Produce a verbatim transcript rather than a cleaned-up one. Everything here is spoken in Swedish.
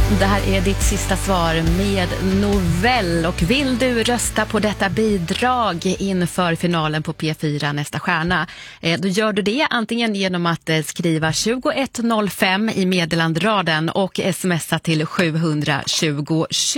Det här är ditt sista svar med Novell, och vill du rösta på detta bidrag inför finalen på P fyra Nästa stjärna, då gör du det antingen genom att skriva tjugoett noll fem i meddelandraden och smsa till sju tjugo tjugo.